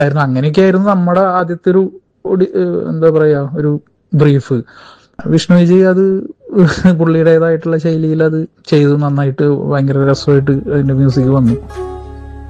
ആയിരുന്നു. അങ്ങനെയൊക്കെ ആയിരുന്നു നമ്മുടെ ആദ്യത്തെ ഒരു എന്താ പറയാ ഒരു ബ്രീഫ്. വിഷ്ണു വിജയ് അത് പുള്ളിയുടേതായിട്ടുള്ള ശൈലിയിൽ അത് ചെയ്തു, നന്നായിട്ട് ഭയങ്കര രസമായിട്ട് അതിന്റെ മ്യൂസിക് വന്നു.